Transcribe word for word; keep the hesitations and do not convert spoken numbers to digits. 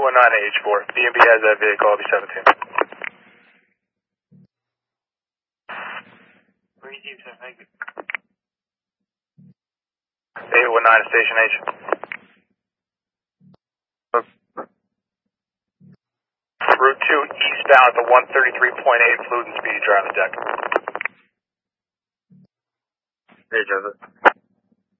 one nine to H four. B and B has that vehicle, I'll be seventeen. eight one nine to Station H. Route two eastbound at the one thirty-three point eight, fluid and speedy, dry on the deck. Hey, Joseph.